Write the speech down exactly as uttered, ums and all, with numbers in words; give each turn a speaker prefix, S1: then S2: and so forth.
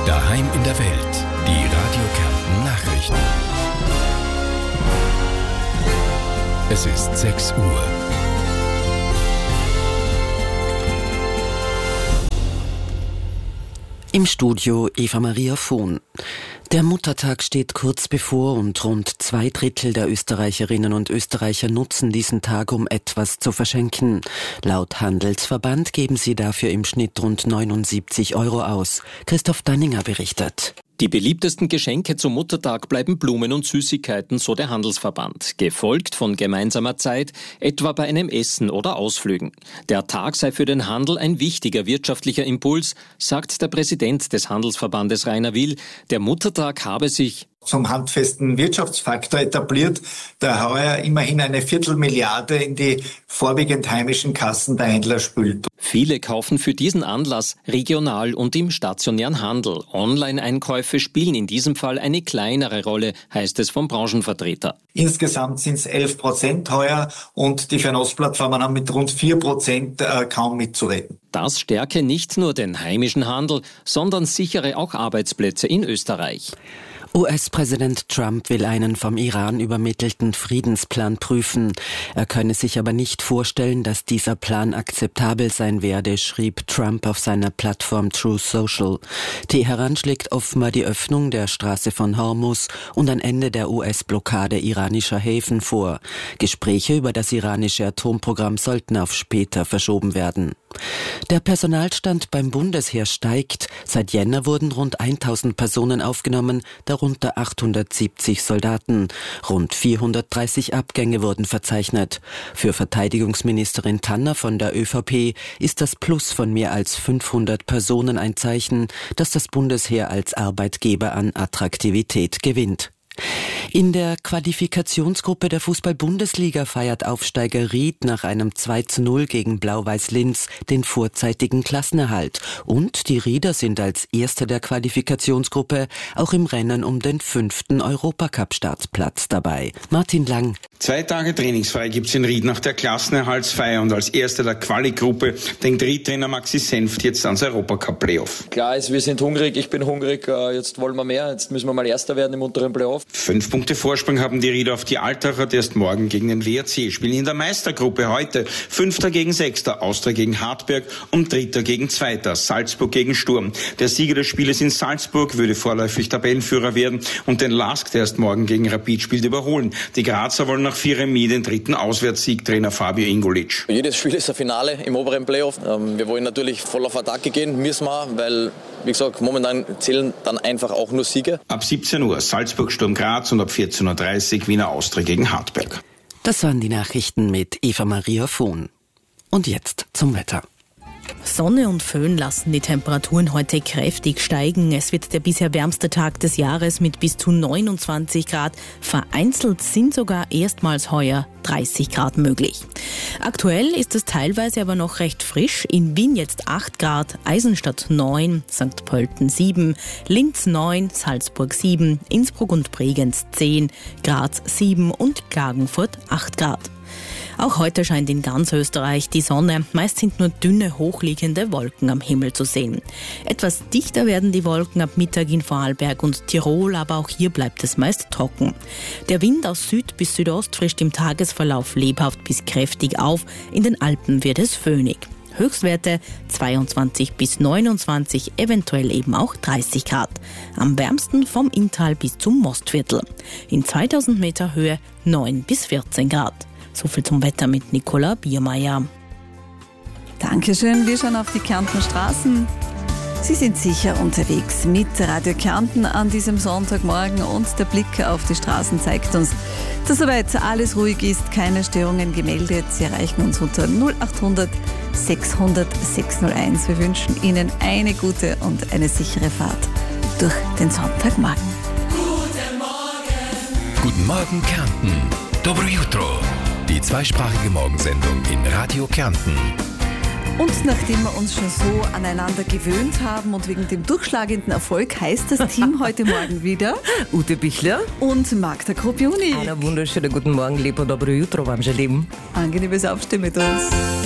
S1: Daheim in der Welt. Die Radio Kärnten Nachrichten. Es ist sechs Uhr.
S2: Im Studio Eva Maria Vohn. Der Muttertag steht kurz bevor und rund zwei Drittel der Österreicherinnen und Österreicher nutzen diesen Tag, um etwas zu verschenken. Laut Handelsverband geben sie dafür im Schnitt rund neunundsiebzig Euro aus. Christoph Danninger berichtet.
S3: Die beliebtesten Geschenke zum Muttertag bleiben Blumen und Süßigkeiten, so der Handelsverband, gefolgt von gemeinsamer Zeit, etwa bei einem Essen oder Ausflügen. Der Tag sei für den Handel ein wichtiger wirtschaftlicher Impuls, sagt der Präsident des Handelsverbandes Rainer Will. Der Muttertag habe sich
S4: zum handfesten Wirtschaftsfaktor etabliert, der heuer immerhin eine Viertelmilliarde in die vorwiegend heimischen Kassen der Händler spült.
S3: Viele kaufen für diesen Anlass regional und im stationären Handel. Online-Einkäufe spielen in diesem Fall eine kleinere Rolle, heißt es vom Branchenvertreter.
S4: Insgesamt sind es elf Prozent heuer und die Fernost-Plattformen haben mit rund vier Prozent äh, kaum mitzureden.
S3: Das stärke nicht nur den heimischen Handel, sondern sichere auch Arbeitsplätze in Österreich.
S2: U S-Präsident Trump will einen vom Iran übermittelten Friedensplan prüfen. Er könne sich aber nicht vorstellen, dass dieser Plan akzeptabel sein werde, schrieb Trump auf seiner Plattform Truth Social. Teheran schlägt offenbar die Öffnung der Straße von Hormuz und ein Ende der U S-Blockade iranischer Häfen vor. Gespräche über das iranische Atomprogramm sollten auf später verschoben werden. Der Personalstand beim Bundesheer steigt. Seit Jänner wurden rund tausend Personen aufgenommen, darunter achthundertsiebzig Soldaten. Rund vierhundertdreißig Abgänge wurden verzeichnet. Für Verteidigungsministerin Tanner von der ÖVP ist das Plus von mehr als fünfhundert Personen ein Zeichen, dass das Bundesheer als Arbeitgeber an Attraktivität gewinnt. In der Qualifikationsgruppe der Fußball-Bundesliga feiert Aufsteiger Ried nach einem zwei zu null gegen Blau-Weiß Linz den vorzeitigen Klassenerhalt. Und die Rieder sind als Erster der Qualifikationsgruppe auch im Rennen um den fünften Europacup-Startplatz dabei. Martin Lang.
S5: Zwei Tage trainingsfrei gibt's in Ried nach der Klassenerhaltsfeier und als Erster der Quali-Gruppe denkt Ried-Trainer Maxi Senft jetzt ans Europacup-Playoff.
S6: Klar ist, wir sind hungrig, ich bin hungrig, jetzt wollen wir mehr, jetzt müssen wir mal Erster werden im unteren Playoff.
S5: Fünf Punkte Vorsprung haben die Rieder auf die Altacher, die erst morgen gegen den W R C spielen. In der Meistergruppe heute Fünfter gegen Sechster, Austria gegen Hartberg und Dritter gegen Zweiter, Salzburg gegen Sturm. Der Sieger des Spieles in Salzburg würde vorläufig Tabellenführer werden und den Lask, der erst morgen gegen Rapid spielt, überholen. Die Grazer wollen nach vier Remis den dritten Auswärtssieg, Trainer Fabio Ingolic.
S6: Jedes Spiel ist ein Finale im oberen Playoff. Wir wollen natürlich voll auf Attacke gehen, müssen wir, weil, wie gesagt, momentan zählen dann einfach auch nur Siege.
S5: Ab siebzehn Uhr Salzburg Sturm Graz und ab vierzehn Uhr dreißig Wiener Austria gegen Hartberg.
S2: Das waren die Nachrichten mit Eva Maria Vohn. Und jetzt zum Wetter.
S7: Sonne und Föhn lassen die Temperaturen heute kräftig steigen. Es wird der bisher wärmste Tag des Jahres mit bis zu neunundzwanzig Grad. Vereinzelt sind sogar erstmals heuer dreißig Grad möglich. Aktuell ist es teilweise aber noch recht frisch. In Wien jetzt acht Grad, Eisenstadt neun, Sankt Pölten sieben, Linz neun, Salzburg sieben, Innsbruck und Bregenz zehn, Graz sieben und Klagenfurt acht Grad. Auch heute scheint in ganz Österreich die Sonne. Meist sind nur dünne, hochliegende Wolken am Himmel zu sehen. Etwas dichter werden die Wolken ab Mittag in Vorarlberg und Tirol, aber auch hier bleibt es meist trocken. Der Wind aus Süd bis Südost frischt im Tagesverlauf lebhaft bis kräftig auf. In den Alpen wird es föhnig. Höchstwerte zweiundzwanzig bis neunundzwanzig, eventuell eben auch dreißig Grad. Am wärmsten vom Inntal bis zum Mostviertel. In zweitausend Meter Höhe neun bis vierzehn Grad. So viel zum Wetter mit Nicola Biermeier.
S8: Dankeschön, wir schauen auf die Kärntner Straßen. Sie sind sicher unterwegs mit Radio Kärnten an diesem Sonntagmorgen und der Blick auf die Straßen zeigt uns, dass soweit alles ruhig ist, keine Störungen gemeldet. Sie erreichen uns unter null achthundert sechshundert sechshunderteins. Wir wünschen Ihnen eine gute und eine sichere Fahrt durch den Sonntagmorgen.
S1: Guten Morgen! Guten Morgen Kärnten! Dobro jutro! Die zweisprachige Morgensendung in Radio Kärnten.
S8: Und nachdem wir uns schon so aneinander gewöhnt haben und wegen dem durchschlagenden Erfolg, heißt das Team heute Morgen wieder
S9: Ute Bichler
S8: und Magda Krupiuni.
S9: Einen wunderschönen guten Morgen, liebe Dobro jutro, wam želim.
S8: Angenehmes Aufstehen mit uns.